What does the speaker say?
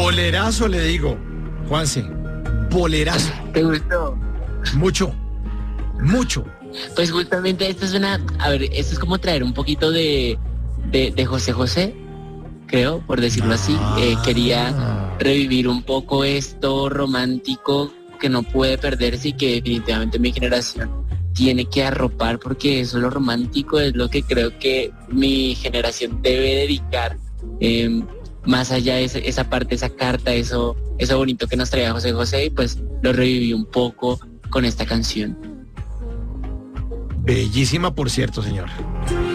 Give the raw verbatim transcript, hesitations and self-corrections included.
Bolerazo le digo, Juanse. Bolerazo. ¿Te gustó? Mucho, mucho. Pues justamente esto es una, a ver, esto es como traer un poquito de, de, de José José, creo, por decirlo así. Eh, quería revivir un poco esto romántico que no puede perderse y que definitivamente mi generación tiene que arropar, porque eso, lo romántico, es lo que creo que mi generación debe dedicar, eh, más allá de esa, esa parte, esa carta, eso, eso bonito que nos traía José José, y pues lo reviví un poco con esta canción. Bellísima, por cierto, señor.